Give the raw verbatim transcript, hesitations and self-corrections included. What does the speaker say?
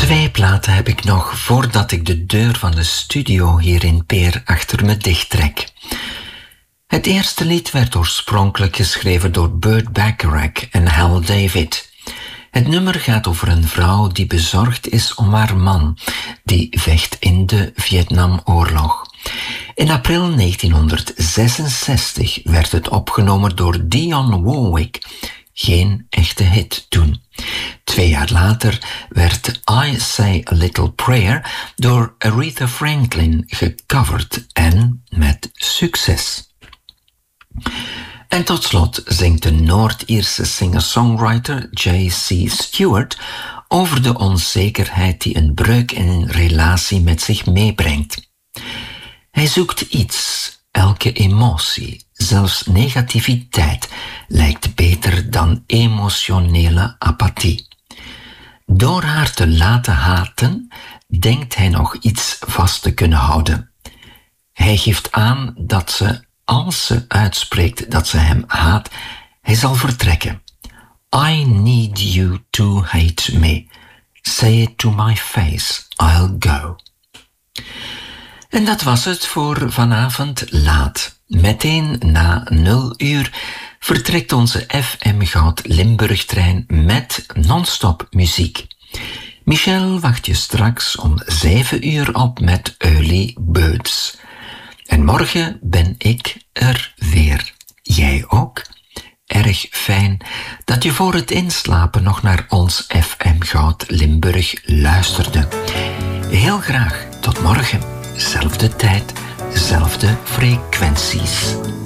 Twee platen heb ik nog voordat ik de deur van de studio hier in Peer achter me dichttrek. Het eerste lied werd oorspronkelijk geschreven door Burt Bacharach en Hal David. Het nummer gaat over een vrouw die bezorgd is om haar man, die vecht in de Vietnamoorlog. In april negentienhonderdzesenzestig werd het opgenomen door Dionne Warwick. Geen echte hit toen. Twee jaar later werd I Say a Little Prayer door Aretha Franklin gecoverd en met succes. En tot slot zingt de Noord-Ierse singer-songwriter J C Stewart over de onzekerheid die een breuk in een relatie met zich meebrengt. Hij zoekt iets, elke emotie, zelfs negativiteit, lijkt beter dan emotionele apathie. Door haar te laten haten, denkt hij nog iets vast te kunnen houden. Hij geeft aan dat ze, als ze uitspreekt dat ze hem haat, hij zal vertrekken. I need you to hate me. Say it to my face, I'll go. En dat was het voor vanavond laat. Meteen na nul uur vertrekt onze F M Goud Limburg-trein met non-stop muziek. Michel wacht je straks om zeven uur op met Early Birds. En morgen ben ik er weer. Jij ook? Erg fijn dat je voor het inslapen nog naar ons F M Goud Limburg luisterde. Heel graag tot morgen. Zelfde tijd, zelfde frequenties.